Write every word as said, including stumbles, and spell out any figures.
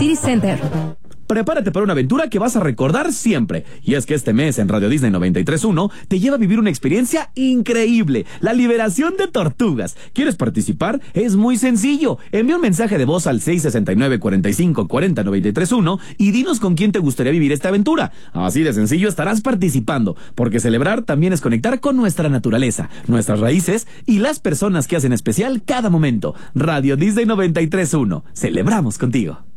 City Center. Prepárate para una aventura que vas a recordar siempre. Y es que este mes en Radio Disney noventa y tres punto uno te lleva a vivir una experiencia increíble. La liberación de tortugas. ¿Quieres participar? Es muy sencillo. Envía un mensaje de voz al seis seis nueve, cuatro cinco, cuatro cero, nueve tres uno y dinos con quién te gustaría vivir esta aventura. Así de sencillo estarás participando. Porque celebrar también es conectar con nuestra naturaleza, nuestras raíces y las personas que hacen especial cada momento. Radio Disney noventa y tres punto uno. Celebramos contigo.